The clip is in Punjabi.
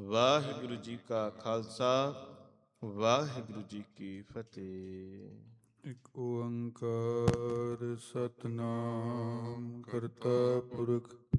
ਵਾਹਿਗੁਰੂ ਜੀ ਕਾ ਖਾਲਸਾ, ਵਾਹਿਗੁਰੂ ਜੀ ਕੀ ਫਤਿਹ। ਇਕ ਓੰਕਾਰ ਸਤਿਨਾਮ ਕਰਤਾ ਪੁਰਖ